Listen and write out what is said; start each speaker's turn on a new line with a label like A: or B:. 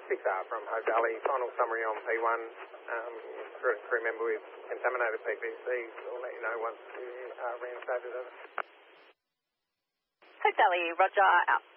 A: 6R from Hope Valley. Final summary on P1. Crew member with contaminated PPC. We'll let you know once we are reinstated.
B: Hope Valley, roger, out.